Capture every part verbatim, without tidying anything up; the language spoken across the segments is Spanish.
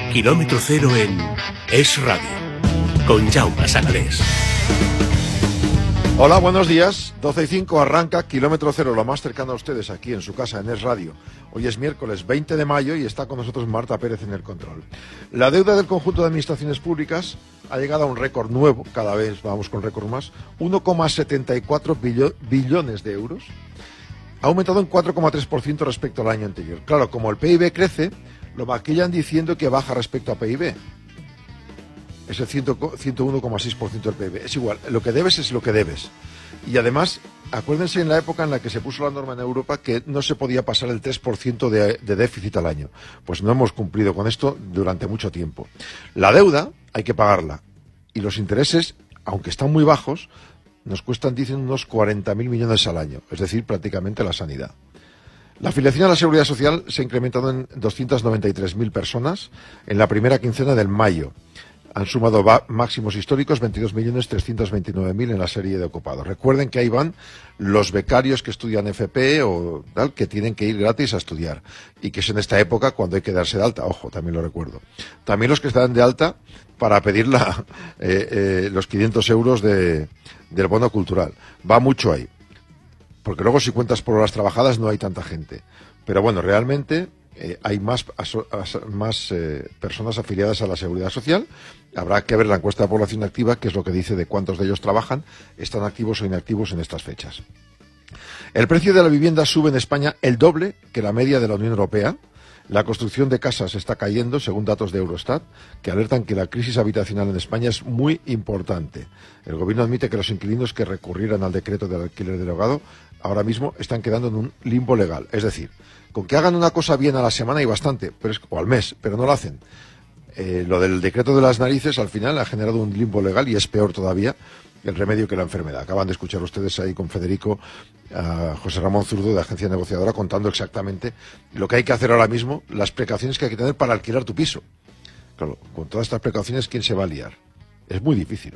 Kilómetro cero en Es Radio, con Jaume Sagalés. Hola, buenos días. doce y cinco arranca Kilómetro Cero, lo más cercano a ustedes aquí en su casa, en Es Radio. Hoy es miércoles veinte de mayo y está con nosotros Marta Pérez en el control. La deuda del conjunto de administraciones públicas ha llegado a un récord nuevo, cada vez vamos con récord más, uno coma setenta y cuatro billones de euros. Ha aumentado un cuatro coma tres por ciento respecto al año anterior. Claro, como el P I B crece, lo maquillan diciendo que baja respecto a P I B. Es el ciento uno coma seis por ciento del P I B. Es igual, lo que debes es lo que debes. Y además, acuérdense en la época en la que se puso la norma en Europa que no se podía pasar el tres por ciento de, de déficit al año. Pues no hemos cumplido con esto durante mucho tiempo. La deuda hay que pagarla. Y los intereses, aunque están muy bajos, nos cuestan, dicen, unos cuarenta mil millones al año. Es decir, prácticamente la sanidad. La afiliación a la Seguridad Social se ha incrementado en doscientas noventa y tres mil personas en la primera quincena del mayo. Han sumado máximos históricos, veintidós millones trescientos veintinueve mil en la serie de ocupados. Recuerden que ahí van los becarios que estudian F P o tal, que tienen que ir gratis a estudiar. Y que es en esta época cuando hay que darse de alta. Ojo, también lo recuerdo. También los que están de alta para pedir la, eh, eh, los quinientos euros de, del bono cultural. Va mucho ahí. Porque luego si cuentas por horas trabajadas no hay tanta gente. Pero bueno, realmente eh, hay más, aso, as, más eh, personas afiliadas a la Seguridad Social. Habrá que ver la encuesta de población activa, que es lo que dice de cuántos de ellos trabajan, están activos o inactivos en estas fechas. El precio de la vivienda sube en España el doble que la media de la Unión Europea. La construcción de casas está cayendo, según datos de Eurostat, que alertan que la crisis habitacional en España es muy importante. El gobierno admite que los inquilinos que recurrieran al decreto del alquiler derogado ahora mismo están quedando en un limbo legal. Es decir, con que hagan una cosa bien a la semana hay bastante, pero es, o al mes, pero no lo hacen. Eh, lo del decreto de las narices al final ha generado un limbo legal y es peor todavía el remedio que la enfermedad. Acaban de escuchar ustedes ahí con Federico a José Ramón Zurdo de Agencia Negociadora contando exactamente lo que hay que hacer ahora mismo, las precauciones que hay que tener para alquilar tu piso. Claro, con todas estas precauciones, ¿quién se va a liar? Es muy difícil.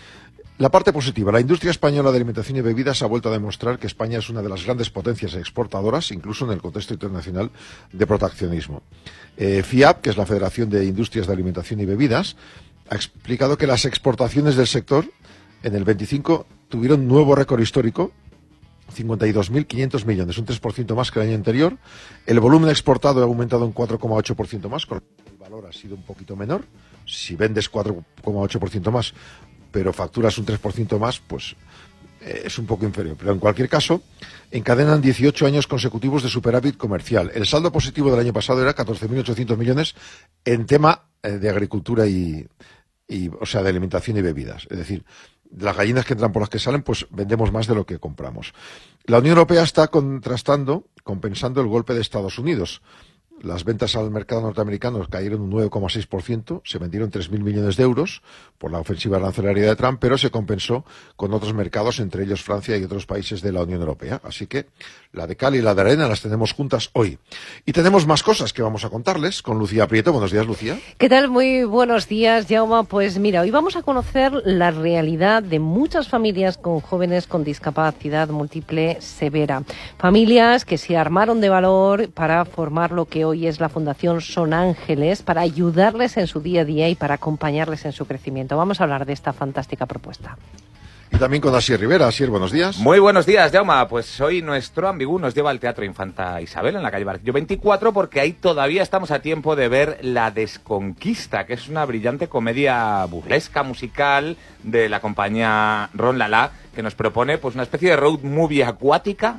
La parte positiva, la industria española de alimentación y bebidas ha vuelto a demostrar que España es una de las grandes potencias exportadoras, incluso en el contexto internacional de proteccionismo. Eh, FIAB, que es la Federación de Industrias de Alimentación y Bebidas, ha explicado que las exportaciones del sector en el veinticinco tuvieron nuevo récord histórico, cincuenta y dos mil quinientos millones, un tres por ciento más que el año anterior. El volumen exportado ha aumentado un cuatro coma ocho por ciento más, con lo que el valor ha sido un poquito menor. Si vendes cuatro coma ocho por ciento más, pero facturas un tres por ciento más, pues eh, es un poco inferior. Pero en cualquier caso, encadenan dieciocho años consecutivos de superávit comercial. El saldo positivo del año pasado era catorce mil ochocientos millones en tema eh, de agricultura y, y, o sea, de alimentación y bebidas. Es decir, de las gallinas que entran por las que salen, pues vendemos más de lo que compramos. La Unión Europea está contrastando, compensando el golpe de Estados Unidos. Las ventas al mercado norteamericano cayeron un nueve coma seis por ciento, se vendieron tres mil millones de euros por la ofensiva arancelaria de Trump, pero se compensó con otros mercados, entre ellos Francia y otros países de la Unión Europea. Así que la de cal y la de arena las tenemos juntas hoy. Y tenemos más cosas que vamos a contarles con Lucía Prieto. Buenos días, Lucía. ¿Qué tal? Muy buenos días, Jaume. Pues mira, hoy vamos a conocer la realidad de muchas familias con jóvenes con discapacidad múltiple severa. Familias que se armaron de valor para formar lo que hoy Hoy es la Fundación Son Ángeles, para ayudarles en su día a día y para acompañarles en su crecimiento. Vamos a hablar de esta fantástica propuesta. Y también con Asier Rivera. Asier, buenos días. Muy buenos días, Jaume. Pues hoy nuestro ambigú nos lleva al Teatro Infanta Isabel, en la calle Barquillo veinticuatro, porque ahí todavía estamos a tiempo de ver La Desconquista, que es una brillante comedia burlesca musical de la compañía Ron Lala, que nos propone pues una especie de road movie acuática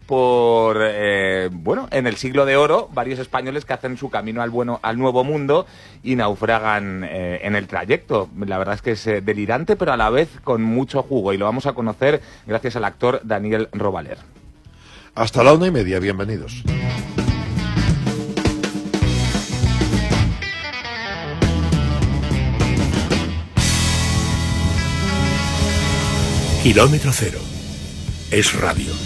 por, eh, bueno, en el siglo de oro, varios españoles que hacen su camino al bueno, al nuevo mundo y naufragan eh, en el trayecto. La verdad es que es eh, delirante, pero a la vez con mucho jugo, y lo vamos a conocer gracias al actor Daniel Robaler. Hasta la una y media, bienvenidos. Kilómetro Cero. Es Radio.